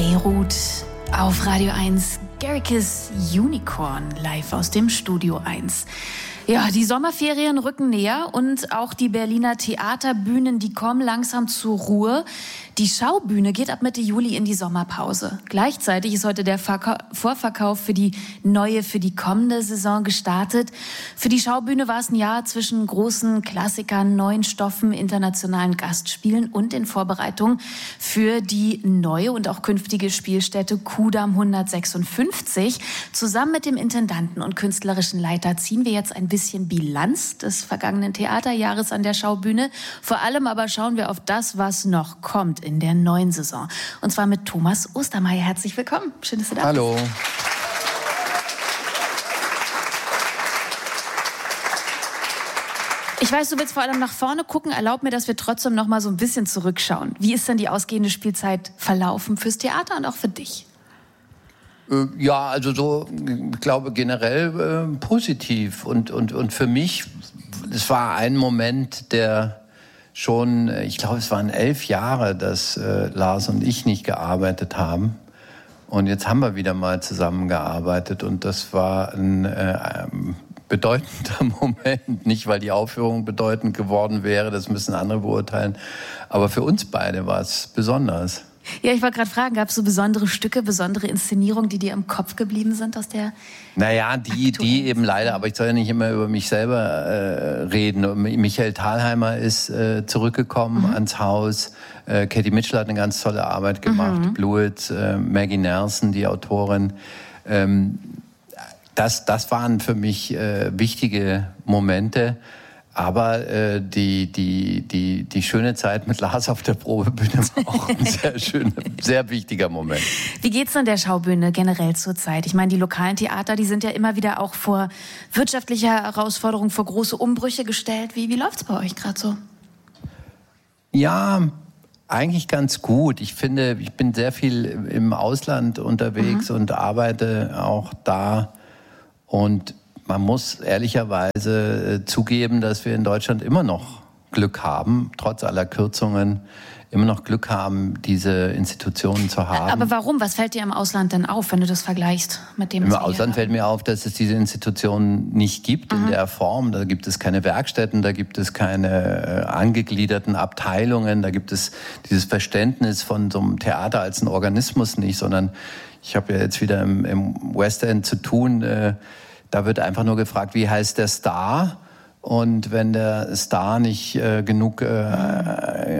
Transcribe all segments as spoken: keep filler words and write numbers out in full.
Beirut auf Radio eins. Gericke's Unicorn live aus dem Studio eins. Ja, die Sommerferien rücken näher und auch die Berliner Theaterbühnen, die kommen langsam zur Ruhe. Die Schaubühne geht ab Mitte Juli in die Sommerpause. Gleichzeitig ist heute der Verka- Vorverkauf für die neue, für die kommende Saison gestartet. Für die Schaubühne war es ein Jahr zwischen großen Klassikern, neuen Stoffen, internationalen Gastspielen und in Vorbereitung für die neue und auch künftige Spielstätte Kudamm hundertsechsundfünfzig. Zusammen mit dem Intendanten und künstlerischen Leiter ziehen wir jetzt ein bisschen Bilanz des vergangenen Theaterjahres an der Schaubühne. Vor allem aber schauen wir auf das, was noch kommt in der neuen Saison. Und zwar mit Thomas Ostermeier. Herzlich willkommen. Schön, dass du da bist. Hallo. Ich weiß, du willst vor allem nach vorne gucken. Erlaub mir, dass wir trotzdem noch mal so ein bisschen zurückschauen. Wie ist denn die ausgehende Spielzeit verlaufen fürs Theater und auch für dich? Ja, also so, ich glaube generell äh, positiv. Und, und, und für mich, es war ein Moment, der schon, ich glaube, es waren elf Jahre, dass äh, Lars und ich nicht gearbeitet haben. Und jetzt haben wir wieder mal zusammengearbeitet. Und das war ein äh, bedeutender Moment. Nicht, weil die Aufführung bedeutend geworden wäre, das müssen andere beurteilen. Aber für uns beide war es besonders. Ja, ich wollte gerade fragen, gab es so besondere Stücke, besondere Inszenierungen, die dir im Kopf geblieben sind aus der... Naja, die, die eben leider, aber ich soll ja nicht immer über mich selber äh, reden. Michael Thalheimer ist äh, zurückgekommen mhm. ans Haus. Äh, Katie Mitchell hat eine ganz tolle Arbeit gemacht. Mhm. Blewett, äh, Maggie Nelson, die Autorin. Ähm, das, das waren für mich äh, wichtige Momente. Aber äh, die, die, die, die schöne Zeit mit Lars auf der Probebühne war auch ein sehr schöner, sehr wichtiger Moment. Wie geht's denn der Schaubühne generell zurzeit? Ich meine, die lokalen Theater, die sind ja immer wieder auch vor wirtschaftlicher Herausforderungen, vor große Umbrüche gestellt. Wie, wie läuft's bei euch gerade so? Ja, eigentlich ganz gut. Ich finde, ich bin sehr viel im Ausland unterwegs mhm. und arbeite auch da. Und man muss ehrlicherweise äh, zugeben, dass wir in Deutschland immer noch Glück haben, trotz aller Kürzungen, immer noch Glück haben, diese Institutionen zu haben. Aber warum? Was fällt dir im Ausland denn auf, wenn du das vergleichst mit dem? Im Ausland fällt mir auf, dass es diese Institutionen nicht gibt mhm. in der Form. Da gibt es keine Werkstätten, da gibt es keine äh, angegliederten Abteilungen, da gibt es dieses Verständnis von so einem Theater als ein Organismus nicht, sondern ich habe ja jetzt wieder im, im West End zu tun, äh, da wird einfach nur gefragt, wie heißt der Star? Und wenn der Star nicht äh, genug äh,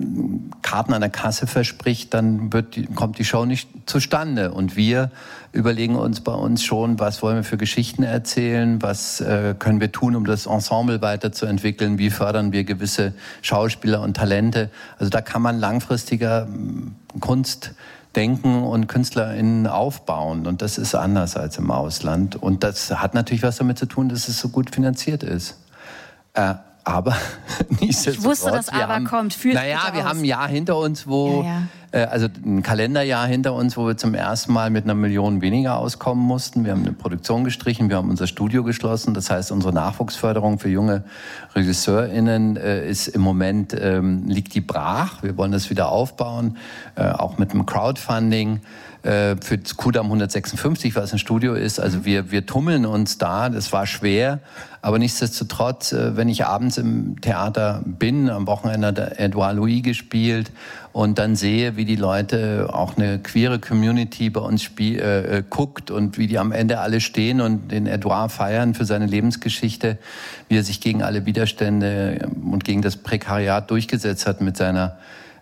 Karten an der Kasse verspricht, dann wird die, kommt die Show nicht zustande. Und wir überlegen uns bei uns schon, was wollen wir für Geschichten erzählen, was äh, können wir tun, um das Ensemble weiterzuentwickeln, wie fördern wir gewisse Schauspieler und Talente. Also da kann man langfristiger äh, Kunst denken und KünstlerInnen aufbauen. Und das ist anders als im Ausland. Und das hat natürlich was damit zu tun, dass es so gut finanziert ist. Äh, aber nichtsdestotrotz. Ich wusste, dass aber haben, kommt. Fühlt naja, wir aus. haben ein Jahr hinter uns, wo, ja, ja. Äh, also ein Kalenderjahr hinter uns, wo wir zum ersten Mal mit einer Million weniger auskommen mussten. Wir haben eine Produktion gestrichen, wir haben unser Studio geschlossen. Das heißt, unsere Nachwuchsförderung für junge RegisseurInnen äh, ist im Moment, ähm, liegt die brach. Wir wollen das wieder aufbauen, äh, auch mit einem Crowdfunding äh, für Kudamm hundertsechsundfünfzig, was ein Studio ist. Also wir, wir tummeln uns da. Das war schwer. Aber nichtsdestotrotz, äh, wenn ich abends im Theater bin, am Wochenende hat Edouard Louis gespielt und dann sehe, wie die Leute, auch eine queere Community bei uns spiel, äh, guckt und wie die am Ende alle stehen und den Edouard feiern für seine Lebensgeschichte, wie er sich gegen alle Widerstände und gegen das Prekariat durchgesetzt hat mit seiner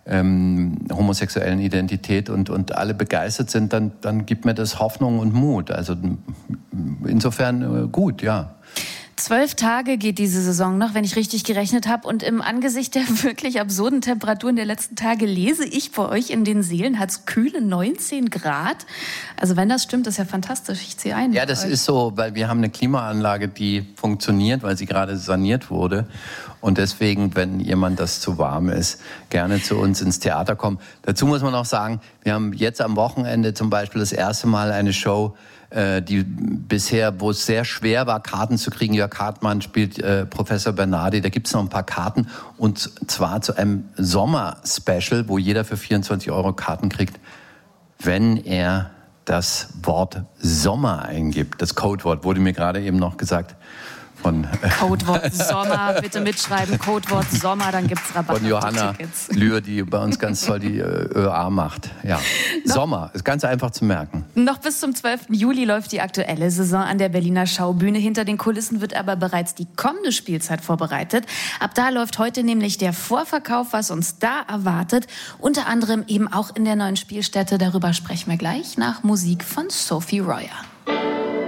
ähm, homosexuellen Identität und, und alle begeistert sind, dann, dann gibt mir das Hoffnung und Mut. Also insofern äh, gut, ja. Zwölf Tage geht diese Saison noch, wenn ich richtig gerechnet habe. Und im Angesicht der wirklich absurden Temperaturen der letzten Tage lese ich bei euch in den Seelen, hat es kühle neunzehn Grad. Also wenn das stimmt, ist ja fantastisch. Ich ziehe ein. Ja, das ist so, weil wir haben eine Klimaanlage, die funktioniert, weil sie gerade saniert wurde. Und deswegen, wenn jemand das zu warm ist, gerne zu uns ins Theater kommen. Dazu muss man auch sagen, wir haben jetzt am Wochenende zum Beispiel das erste Mal eine Show, die bisher, wo es sehr schwer war, Karten zu kriegen. Jörg Hartmann spielt äh, Professor Bernardi, da gibt es noch ein paar Karten. Und zwar zu einem Sommer-Special, wo jeder für vierundzwanzig Euro Karten kriegt wenn er das Wort Sommer eingibt. Das Codewort wurde mir gerade eben noch gesagt. Von Codewort Sommer, bitte mitschreiben, Codewort Sommer, dann gibt's Rabatt. Von Johanna Lühr, die bei uns ganz toll die ÖA macht. Ja. Sommer, ist ganz einfach zu merken. Noch bis zum zwölften Juli läuft die aktuelle Saison an der Berliner Schaubühne. Hinter den Kulissen wird aber bereits die kommende Spielzeit vorbereitet. Ab da läuft heute nämlich der Vorverkauf, was uns da erwartet. Unter anderem eben auch in der neuen Spielstätte. Darüber sprechen wir gleich nach Musik von Sophie Royer.